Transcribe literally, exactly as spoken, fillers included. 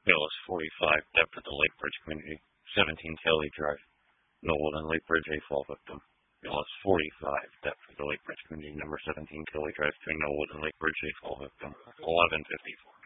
Millis forty-five, depth of the Lake Bridge community. seventeen Kelly Drive, Knollwood and Lake Bridge, a fall victim. Millis forty-five, depth of the Lake Bridge community. Number seventeen Kelly Drive, between Knollwood and Lake Bridge, a fall victim. eleven fifty-four.